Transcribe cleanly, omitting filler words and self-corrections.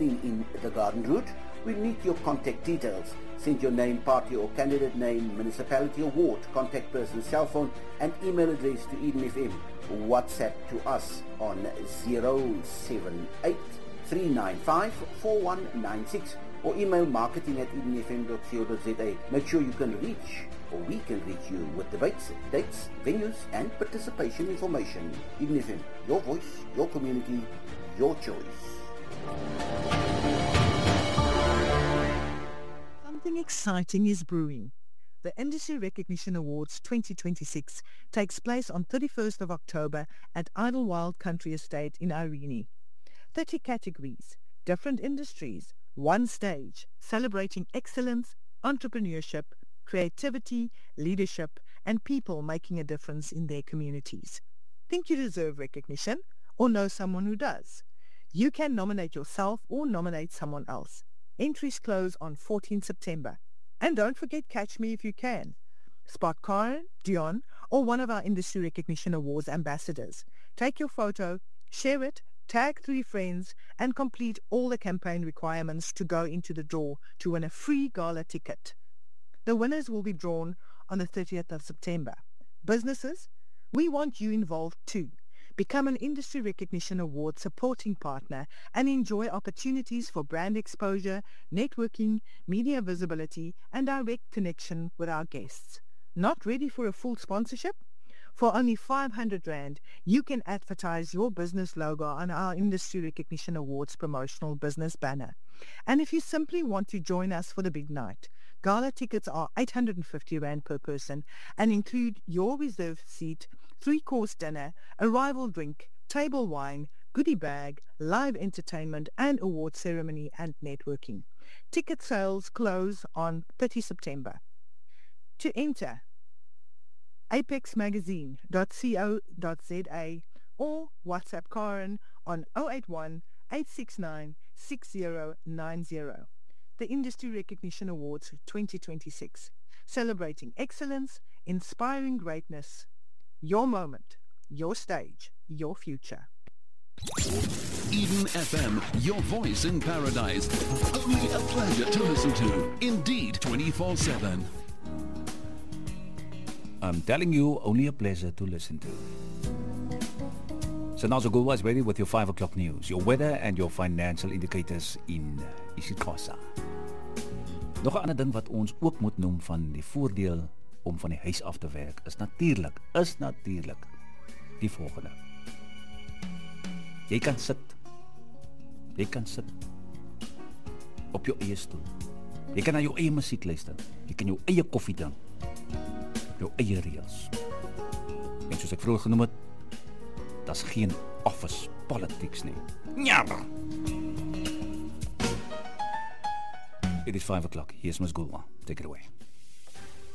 investing in the Garden Route, we need your contact details. Send your name, party or candidate name, municipality or ward, contact person's cell phone and email address to Eden FM. WhatsApp to us on 078 395 4196 or email marketing@edenfm.co.za. Make sure you can reach, or we can reach you with debates, dates, venues and participation information. Eden FM, your voice, your community, your choice. Something exciting is brewing. The Industry Recognition Awards 2026 takes place on 31st of October at Idlewild Country Estate in Irene. 30 categories, different industries, one stage, celebrating excellence, entrepreneurship, creativity, leadership, and people making a difference in their communities. Think you deserve recognition or know someone who does? You can nominate yourself or nominate someone else. Entries close on 14 September. And don't forget Catch Me If You Can. Spot Karen, Dion, or one of our Industry Recognition Awards ambassadors. Take your photo, share it, tag 3 friends, and complete all the campaign requirements to go into the draw to win a free gala ticket. The winners will be drawn on the 30th of September. Businesses, we want you involved too. Become an Industry Recognition Award supporting partner and enjoy opportunities for brand exposure, networking, media visibility, and direct connection with our guests. Not ready for a full sponsorship? For only 500 Rand, you can advertise your business logo on our Industry Recognition Awards promotional business banner. And if you simply want to join us for the big night, gala tickets are 850 Rand per person and include your reserved seat, 3-course dinner, arrival drink, table wine, goodie bag, live entertainment and award ceremony and networking. Ticket sales close on 30 September. To enter, apexmagazine.co.za or WhatsApp Karen on 081 869 6090. The Industry Recognition Awards 2026, celebrating excellence, inspiring greatness. Your moment, your stage, your future. Eden FM, your voice in paradise. Only a pleasure to listen to. Indeed, 24/7. I'm telling you, only a pleasure to listen to. So now Zagulwa is ready with your 5 o'clock news, your weather and your financial indicators in isiXhosa. Nog 'n ander ding wat ons ook moet noem van die voordeel om van die huis af te werk is natuurlik die volgende. Jy kan sit op jou eie stoel. Jy kan na jou eie musiek luister. Jy kan jou eie koffie drink. Jou eie reëls. En soos ek vroeër genoem het, daar's geen office politics nie. Njaba! It is 5 o'clock. Here's Ms. Gulwa. Take it away.